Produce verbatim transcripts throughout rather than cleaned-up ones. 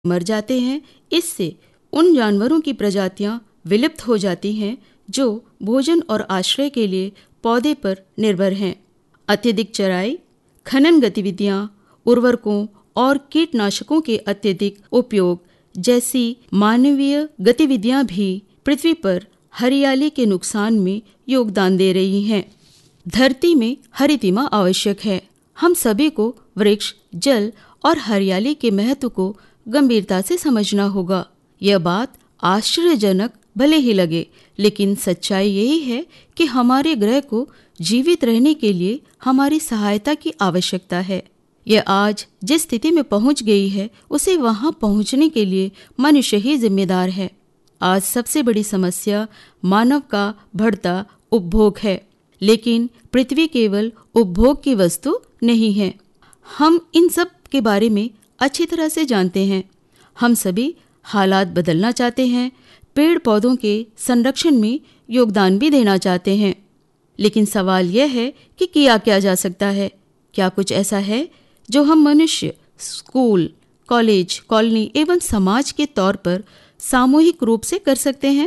मर जाते हैं। इससे उन जानवरों की प्रजातियां विलुप्त हो जाती हैं जो भोजन और आश्रय के लिए पौधे पर निर्भर हैं। अत्यधिक चराई, खनन गतिविधियां, उर्वरकों और कीटनाशकों के अत्यधिक उपयोग जैसी मानवीय गतिविधियां भी पृथ्वी पर हरियाली के नुकसान में योगदान दे रही हैं। धरती में हरितिमा आवश्यक है। हम सभी को वृक्ष, जल और हरियाली के महत्व को गंभीरता से समझना होगा। यह बात आश्चर्यजनक भले ही लगे, लेकिन सच्चाई यही है कि हमारे ग्रह को जीवित रहने के लिए हमारी सहायता की आवश्यकता है। यह आज जिस स्थिति में पहुंच गई है, उसे वहां पहुंचने के लिए मनुष्य ही जिम्मेदार है। आज सबसे बड़ी समस्या मानव का बढ़ता उपभोग है, लेकिन पृथ्वी केवल उपभोग की वस्तु नहीं है। हम इन सब के बारे में अच्छी तरह से जानते हैं। हम सभी हालात बदलना चाहते हैं, पेड़ पौधों के संरक्षण में योगदान भी देना चाहते हैं। लेकिन सवाल यह है कि किया क्या जा सकता है? क्या कुछ ऐसा है जो हम मनुष्य, स्कूल, कॉलेज, कॉलोनी एवं समाज के तौर पर सामूहिक रूप से कर सकते हैं?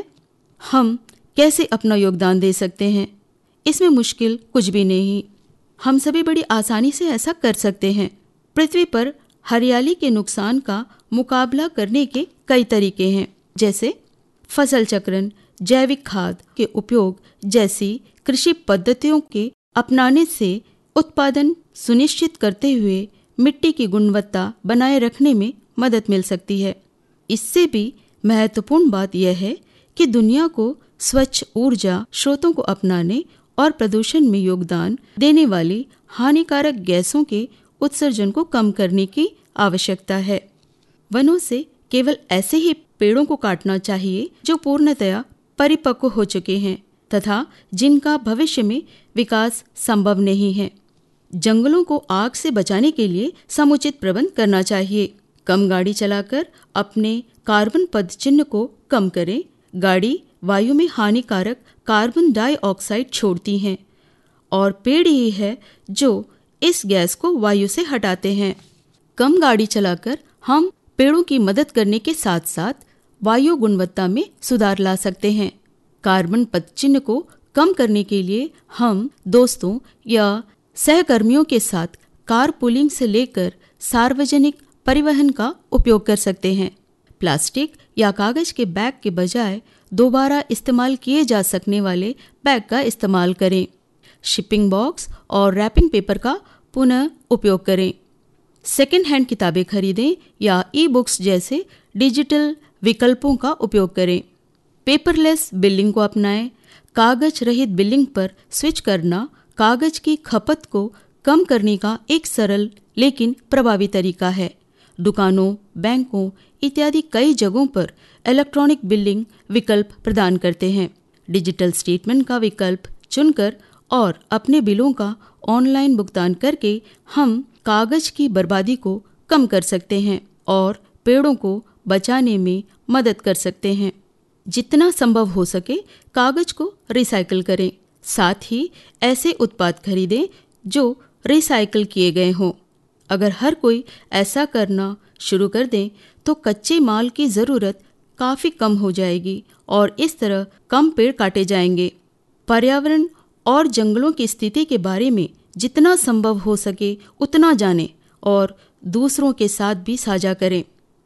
हम कैसे अपना योगदान दे सकते हैं? इसमें मुश्किल कुछ भी नहीं। हम सभी बड़ी आसानी से ऐसा कर सकते हैं। पृथ्वी पर हरियाली के नुकसान का मुकाबला करने के कई तरीके हैं, जैसे फसल चक्रण, जैविक खाद के उपयोग जैसी कृषि पद्धतियों के अपनाने से उत्पादन सुनिश्चित करते हुए मिट्टी की गुणवत्ता बनाए रखने में मदद मिल सकती है। इससे भी महत्वपूर्ण बात यह है कि दुनिया को स्वच्छ ऊर्जा स्रोतों को अपनाने और प्रदूषण में योगदान देने वाली हानिकारक गैसों के उत्सर्जन को कम करने की आवश्यकता है। वनों से केवल ऐसे ही पेड़ों को काटना चाहिए जो पूर्णतया परिपक्व हो चुके हैं तथा जिनका भविष्य में विकास संभव नहीं है। जंगलों को आग से बचाने के लिए समुचित प्रबंध करना चाहिए। कम गाड़ी चलाकर अपने कार्बन पदचिह्न को कम करें। गाड़ी वायु में हानिकारक कार्बन डाइऑक्साइड छोड़ती हैं और पेड़ ही है जो इस गैस को वायु से हटाते हैं। कम गाड़ी चलाकर हम पेड़ों की मदद करने के साथ साथ वायु गुणवत्ता में सुधार ला सकते हैं। कार्बन पदचिह्न को कम करने के लिए हम दोस्तों या सहकर्मियों के साथ कारपूलिंग से लेकर सार्वजनिक परिवहन का उपयोग कर सकते हैं। प्लास्टिक या कागज के बैग के बजाय दोबारा इस्तेमाल किए जा सकने वाले बैग का इस्तेमाल करें। शिपिंग बॉक्स और रैपिंग पेपर का पुनः उपयोग करें। सेकेंड हैंड किताबें खरीदें या ई बुक्स जैसे डिजिटल विकल्पों का उपयोग करें। पेपरलेस बिलिंग को अपनाएं। कागज रहित बिलिंग पर स्विच करना कागज की खपत को कम करने का एक सरल लेकिन प्रभावी तरीका है। दुकानों, बैंकों इत्यादि कई जगहों पर इलेक्ट्रॉनिक बिलिंग विकल्प प्रदान करते हैं। डिजिटल स्टेटमेंट का विकल्प चुनकर और अपने बिलों का ऑनलाइन भुगतान करके हम कागज की बर्बादी को कम कर सकते हैं और पेड़ों को बचाने में मदद कर सकते हैं। जितना संभव हो सके कागज को रिसाइकिल करें। साथ ही ऐसे उत्पाद खरीदें जो रिसाइकिल किए गए हों। अगर हर कोई ऐसा करना शुरू कर दें तो कच्चे माल की ज़रूरत काफ़ी कम हो जाएगी और इस तरह कम पेड़ काटे जाएंगे। पर्यावरण और जंगलों की स्थिति के बारे में जितना संभव हो सके उतना जानें और दूसरों के साथ भी साझा करें।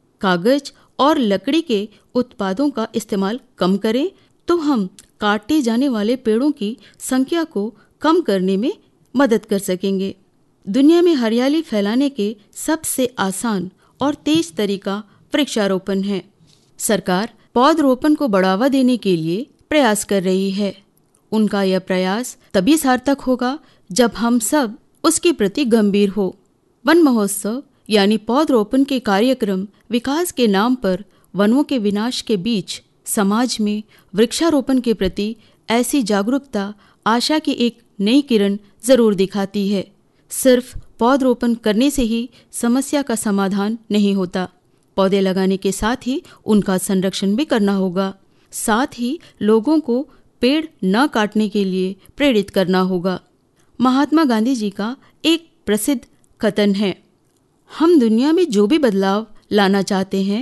कागज और लकड़ी के उत्पादों का इस्तेमाल कम करें तो हम काटे जाने वाले पेड़ों की संख्या को कम करने में मदद कर सकेंगे। दुनिया में हरियाली फैलाने के सबसे आसान और तेज तरीका वृक्षारोपण है। सरकार पौधरोपण को बढ़ावा देने के लिए प्रयास कर रही है। उनका यह प्रयास तभी सार्थक होगा जब हम सब उसके प्रति गंभीर हो। वन महोत्सव यानी पौधरोपण के कार्यक्रम विकास के नाम पर वनों के विनाश के बीच समाज में वृक्षारोपण के प्रति ऐसी जागरूकता आशा की एक नई किरण जरूर दिखाती है। सिर्फ पौधरोपण करने से ही समस्या का समाधान नहीं होता। पौधे लगाने के साथ ही उनका संरक्षण भी करना होगा। साथ ही लोगों को पेड़ न काटने के लिए प्रेरित करना होगा। महात्मा गांधी जी का एक प्रसिद्ध कथन है, हम दुनिया में जो भी बदलाव लाना चाहते हैं